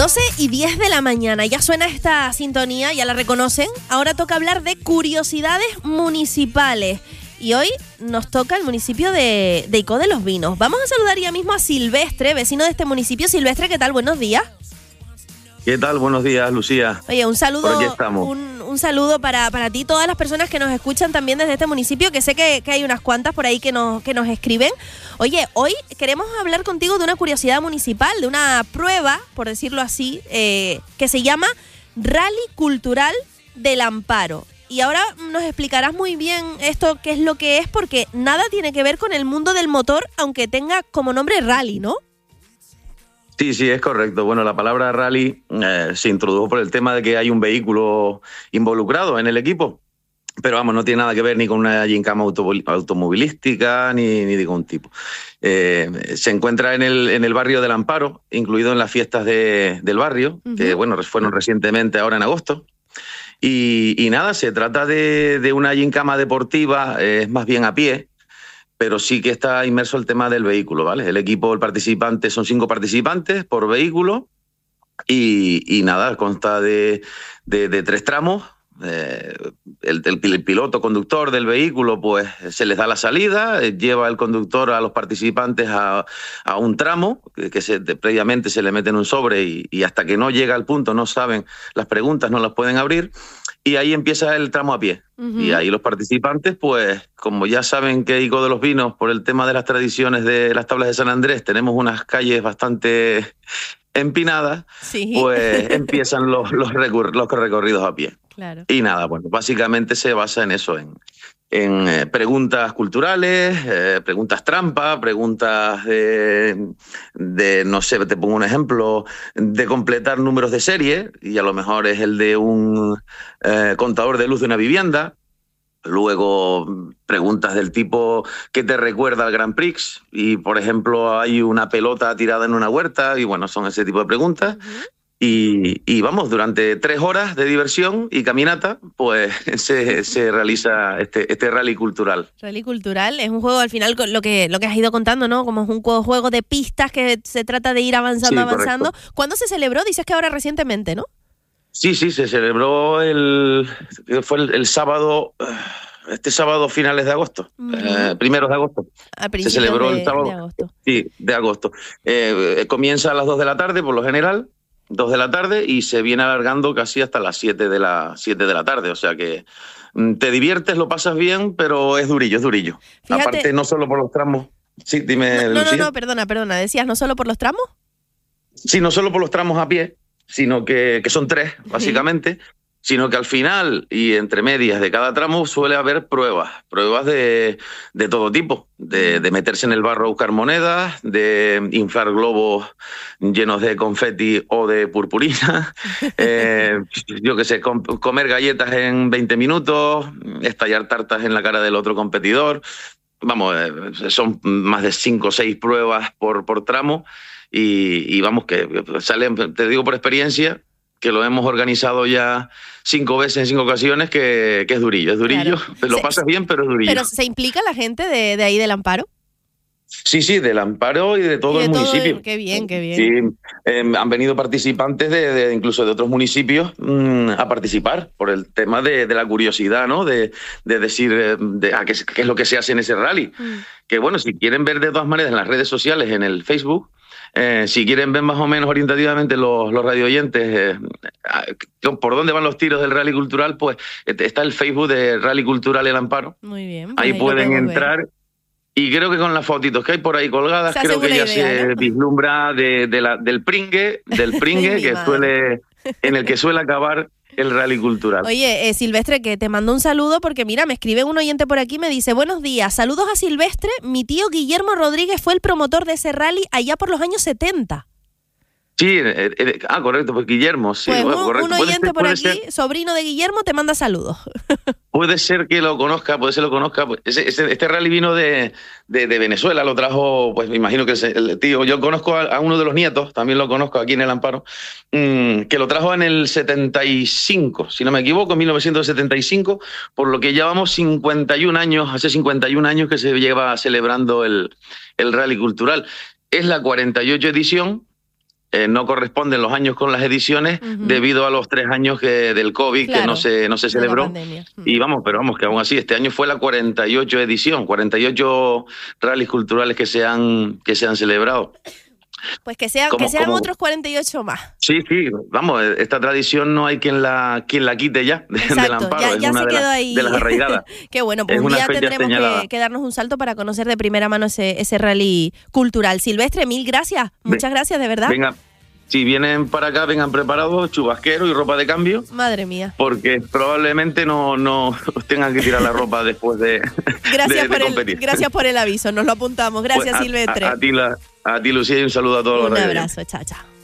12:10 de la mañana, ya suena esta sintonía, ya la reconocen. Ahora toca hablar de curiosidades municipales. Y hoy nos toca el municipio de Icó de los Vinos. Vamos a saludar ya mismo a Silvestre, vecino de este municipio. Silvestre, ¿qué tal? Buenos días. ¿Qué tal? Buenos días, Lucía. Oye, un saludo. Por aquí estamos. Un saludo para ti, todas las personas que nos escuchan también desde este municipio, que sé que hay unas cuantas por ahí que nos escriben. Oye, hoy queremos hablar contigo de una curiosidad municipal, de una prueba, por decirlo así, que se llama Rally Cultural del Amparo. Y ahora nos explicarás muy bien esto, qué es lo que es, porque nada tiene que ver con el mundo del motor, aunque tenga como nombre rally, ¿no? Sí, es correcto. Bueno, la palabra rally se introdujo por el tema de que hay un vehículo involucrado en el equipo, pero vamos, no tiene nada que ver ni con una gincama automovilística ni de ningún tipo. Se encuentra en el barrio del Amparo, incluido en las fiestas del barrio, que bueno, fueron recientemente ahora en agosto. Y nada, se trata de una gincama deportiva, es más bien a pie, pero sí que está inmerso el tema del vehículo, ¿vale? El equipo, el participante, son 5 participantes por vehículo y nada, consta de 3 tramos. El piloto conductor del vehículo, pues se les da la salida, lleva el conductor a los participantes a un tramo que previamente se le mete en un sobre y hasta que no llega al punto no saben las preguntas, no las pueden abrir. Y ahí empieza el tramo a pie. Y ahí los participantes, pues, como ya saben que Icó de los Vinos, por el tema de las tradiciones de las tablas de San Andrés, tenemos unas calles bastante empinadas, sí. Pues empiezan los recorridos a pie. Claro. Y nada, bueno, básicamente se basa en eso, en preguntas culturales, preguntas trampa, preguntas no sé, te pongo un ejemplo, de completar números de serie, y a lo mejor es el de un contador de luz de una vivienda. Luego, preguntas del tipo ¿qué te recuerda al Grand Prix? Y, por ejemplo, hay una pelota tirada en una huerta, y bueno, son ese tipo de preguntas. Y vamos, durante 3 horas de diversión y caminata, pues se realiza este rally cultural. Rally cultural es un juego, al final, lo que has ido contando, ¿no? Como es un juego de pistas que se trata de ir avanzando. Correcto. ¿Cuándo se celebró? Dices que ahora recientemente, ¿no? Sí, se celebró fue el sábado, este sábado finales de agosto, primeros de agosto. Se celebró el sábado de agosto. Sí, de agosto. Comienza a las 2 de la tarde, por lo general, 2 de la tarde, y se viene alargando casi hasta las 7 de la tarde, o sea que te diviertes, lo pasas bien, pero es durillo. Fíjate, aparte, no solo por los tramos. Sí, dime, Lucía. No, perdona, decías, ¿no solo por los tramos? Sí, no solo por los tramos a pie, sino que son 3, básicamente, sino que al final y entre medias de cada tramo suele haber pruebas de todo tipo, de meterse en el barro a buscar monedas, de inflar globos llenos de confeti o de purpurina, yo qué sé, comer galletas en 20 minutos, estallar tartas en la cara del otro competidor. Vamos, son más de 5 o 6 pruebas por tramo. Y vamos, que salen, te digo por experiencia, que lo hemos organizado ya 5 veces en 5 ocasiones, que es durillo. Claro. Lo pasas bien, pero es durillo. ¿Pero se implica la gente de ahí del Amparo? Sí, del Amparo y de todo el municipio. Qué bien. Sí, han venido participantes incluso de otros municipios a participar por el tema de la curiosidad, ¿no? De decir qué es lo que se hace en ese rally. Que bueno, si quieren ver de todas maneras en las redes sociales, en el Facebook, si quieren ver más o menos orientativamente los radioyentes por dónde van los tiros del Rally Cultural, pues está el Facebook de Rally Cultural El Amparo. Muy bien. Ahí pueden entrar. Ver. Y creo que con las fotitos que hay por ahí colgadas, creo que ya se vislumbra del pringue en el que suele acabar el Rally Cultural. Oye, Silvestre, que te mando un saludo porque mira, me escribe un oyente por aquí, me dice: buenos días, saludos a Silvestre, mi tío Guillermo Rodríguez fue el promotor de ese rally allá por los años 70. Sí, correcto, pues Guillermo, sí. Pues correcto. Un oyente por aquí, sobrino de Guillermo, te manda saludos. Puede ser que lo conozca. Este rally vino de Venezuela, lo trajo, pues me imagino que el tío. Yo conozco a uno de los nietos, también lo conozco aquí en el Amparo, que lo trajo en el 75, si no me equivoco, en 1975, por lo que llevamos 51 años, hace 51 años que se lleva celebrando el Rally Cultural. Es la 48 edición. no corresponden los años con las ediciones debido a los 3 años del COVID, claro, que no se celebró. Y pero vamos, que aún así, este año fue la 48 edición, 48 rallies culturales que se han celebrado. Pues que sean otros 48 más. Sí, vamos, esta tradición no hay quien la quite ya del amparo. Ya se quedó ahí. De las arraigadas. Qué bueno, pues un día tendremos que darnos un salto para conocer de primera mano ese rally cultural. Silvestre, mil gracias, muchas gracias, de verdad. Venga, si vienen para acá, vengan preparados, chubasquero y ropa de cambio. Madre mía. Porque probablemente no tengan que tirar la ropa después de competir. Gracias por el aviso, nos lo apuntamos. Gracias, pues Silvestre. A ti, Lucía, y un saludo a todos los Un abrazo, chao.